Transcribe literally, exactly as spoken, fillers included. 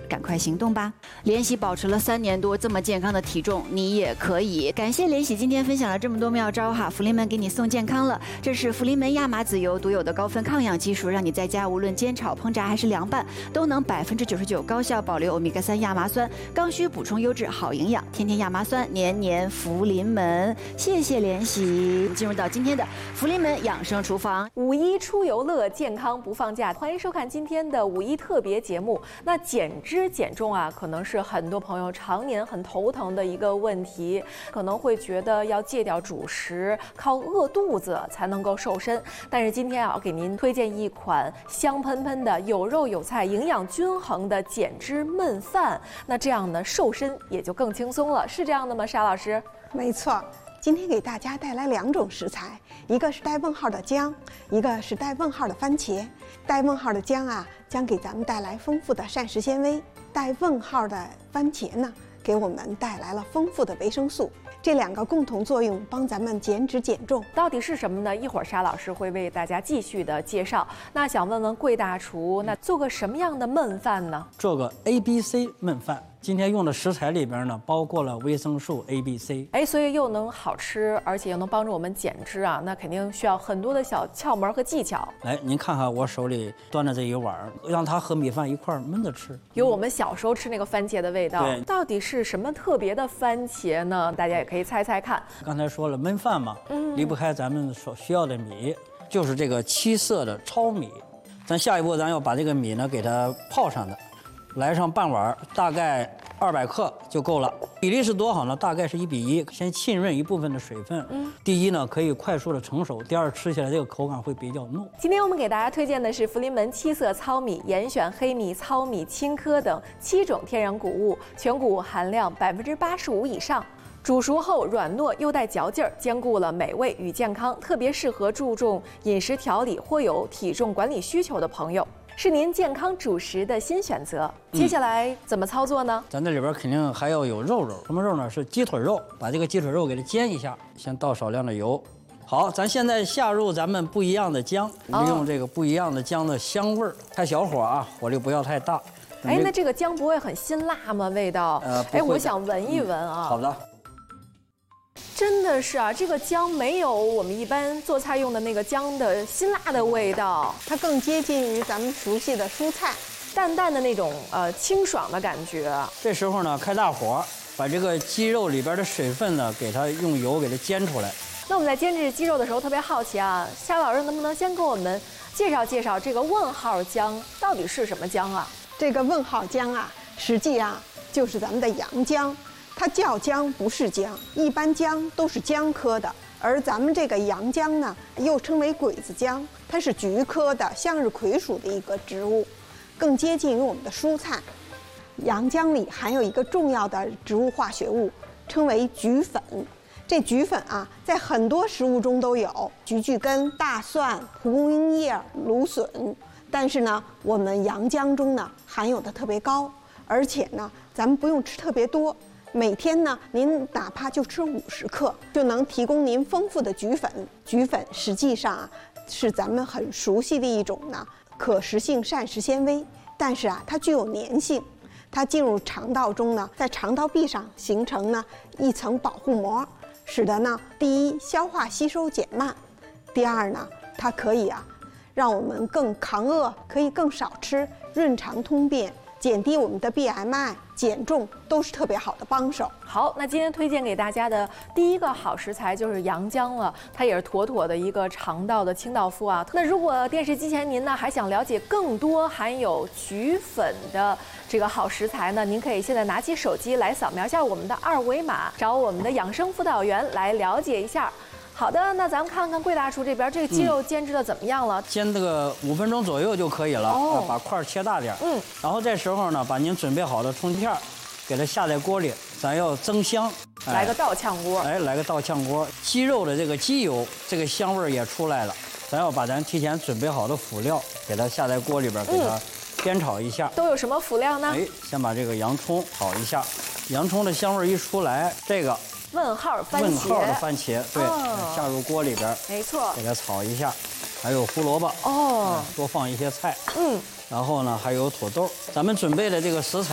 赶快行动吧！莲喜保持了三年多这么健康的体重，你也可以。感谢莲喜今天分享了这么多妙招哈，福临门给你送健康了。这是福临门亚麻籽油独有的高分抗氧技术，让你在家无论煎炒烹炸还是凉拌，都能百分之九十九高效保留欧米伽三亚麻酸，刚需补充优质好营养，天天亚麻酸，年年福临门。谢谢莲喜。进入到今天的福临门养生厨房， 五一出游乐，健康不放假。欢迎收看今天的五一特别节目。那减脂减重啊，可能是很多朋友常年很头疼的一个问题，可能会觉得要戒掉主食，靠饿肚子才能够瘦身。但是今天啊，我给您推荐一款香喷喷的、有肉有菜、营养均衡的减脂焖饭。那这样呢，瘦身也就更轻松了，是这样的吗？沙老师？ 没错。今天给大家带来两种食材，一个是带问号的姜，一个是带问号的番茄。带问号的姜啊，将给咱们带来丰富的膳食纤维；带问号的番茄呢，给我们带来了丰富的维生素。这两个共同作用帮咱们减脂减重。 到底是什么呢？一会儿沙老师会为大家继续的介绍。那想问问贵大厨，那做个什么样的焖饭呢？ 做个 A B C 焖饭。今天用的食材里边呢，包括了维生素 A B C， 哎，所以又能好吃，而且又能帮助我们减脂啊，那肯定需要很多的小窍门和技巧。 来，您看看我手里端的这一碗，让它和米饭一块焖着吃， 有我们小时候吃那个番茄的味道。对，到底是什么特别的番茄呢？大家也可以猜猜看。 刚才说了焖饭嘛，嗯，离不开咱们所需要的米，就是这个七色的糙米。咱下一步咱要把这个米呢给它泡上的。来上半碗，大概二百克就够了。比例是多少呢？大概是一比一，先浸润一部分的水分。嗯，第一呢可以快速的成熟，第二吃起来这个口感会比较糯。 今天我们给大家推荐的是福临门七色糙米，严选黑米、糙米、青稞等七种天然谷物，全谷物含量百分之八十五以上。煮熟后软糯又带嚼劲儿，兼顾了美味与健康，特别适合注重饮食调理或有体重管理需求的朋友。是您健康主食的新选择。接下来怎么操作呢？ 咱这里边肯定还要有肉肉，什么肉呢？是鸡腿肉，把这个鸡腿肉给它煎一下，先倒少量的油。好，咱现在下入咱们不一样的姜，利用这个不一样的姜的香味儿，开小火啊，火力不要太大。 哎，那这个姜不会很辛辣吗？味道？呃，哎，我想闻一闻啊。 嗯、好的。 真的是啊，这个姜没有我们一般做菜用的那个姜的辛辣的味道， 它更接近于咱们熟悉的蔬菜， 淡淡的那种呃清爽的感觉。 这时候呢，开大火，把这个鸡肉里边的水分呢，给它用油给它煎出来。 那我们在煎制鸡肉的时候特别好奇啊，夏老师能不能先给我们介绍介绍这个问号姜到底是什么姜啊？ 这个问号姜啊，实际啊就是咱们的洋姜。它叫姜不是姜，一般姜都是姜科的，而咱们这个洋姜呢，又称为鬼子姜，它是菊科的向日葵属的一个植物，更接近于我们的蔬菜。洋姜里含有一个重要的植物化学物，称为菊粉。这菊粉啊，在很多食物中都有，菊苣根、大蒜、蒲公英叶、芦笋，但是呢，我们洋姜中呢含有的特别高，而且呢，咱们不用吃特别多。每天呢，您哪怕就吃五十克，就能提供您丰富的菊粉。菊粉实际上啊，是咱们很熟悉的一种呢可食性膳食纤维，但是啊，它具有粘性，它进入肠道中呢，在肠道壁上形成呢一层保护膜，使得呢，第一消化吸收减慢，第二呢，它可以啊，让我们更抗饿，可以更少吃，润肠通便。减低我们的 B M I， 减重都是特别好的帮手。 好，那今天推荐给大家的第一个好食材就是洋姜了，它也是妥妥的一个肠道的清道夫啊。那如果电视机前您呢还想了解更多含有菊粉的这个好食材呢，您可以现在拿起手机来扫描一下我们的二维码，找我们的养生辅导员来了解一下。好的，那咱们看看贵大厨这边这个鸡肉煎制的怎么样了？嗯、 煎这个五分钟左右就可以了。哦，把块切大点。嗯，然后这时候呢，把您准备好的葱片给它下在锅里，咱要增香。 哎、来个倒炝锅。 哎，来个倒炝锅，鸡肉的这个鸡油，这个香味也出来了。咱要把咱提前准备好的辅料给它下在锅里边，给它煸炒一下。 都有什么辅料呢？ 哎，先把这个洋葱炒一下，洋葱的香味一出来，这个。 问号番茄， 问号的番茄，对，哦、下入锅里边， 没错， 给它炒一下，还有胡萝卜，哦、嗯，多放一些菜，嗯，然后呢还有土豆，咱们准备的这个食材